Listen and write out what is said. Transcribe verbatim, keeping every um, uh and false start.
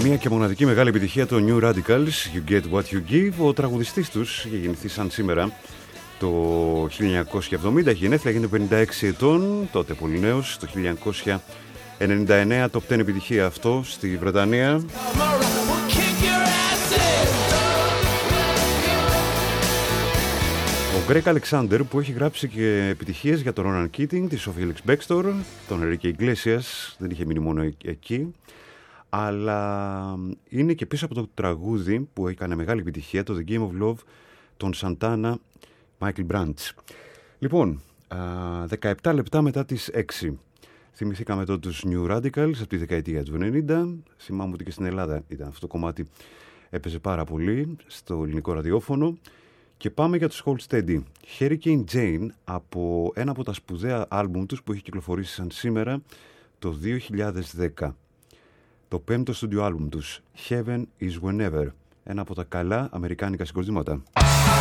Μία και μοναδική μεγάλη επιτυχία, το New Radicals, You Get What You Give. Ο τραγουδιστής τους είχε γεννηθεί σαν σήμερα το χίλια εννιακόσια εβδομήντα, έχει γενέθλια, έγινε πενήντα έξι ετών, τότε πολύ νέος. Το χίλια εννιακόσια ενενήντα εννέα top δέκα επιτυχία αυτό στη Βρετανία. Ο Greg Alexander, που έχει γράψει και επιτυχίες για τον Ronan Keating, τη Sophie Ellis Bextor, τον Enrique Iglesias, δεν είχε μείνει μόνο εκεί, αλλά είναι και πίσω από το τραγούδι που έκανε μεγάλη επιτυχία, το The Game of Love, των Santana, Michael Branch. Λοιπόν, δεκαεπτά λεπτά μετά τις έξι. Θυμηθήκαμε τότε τους New Radicals από τη δεκαετία του ενενήντα. Θυμάμαι ότι και στην Ελλάδα ήταν αυτό το κομμάτι, έπαιζε πάρα πολύ στο ελληνικό ραδιόφωνο. Και πάμε για τους Hold Steady. Hurricane Jane, από ένα από τα σπουδαία άλμπουμ τους που έχει κυκλοφορήσει σαν σήμερα το δύο χιλιάδες δέκα. Το πέμπτο στούντιο άλμπουμ τους, Heaven is Whenever. Ένα από τα καλά αμερικάνικα συγκροτήματα.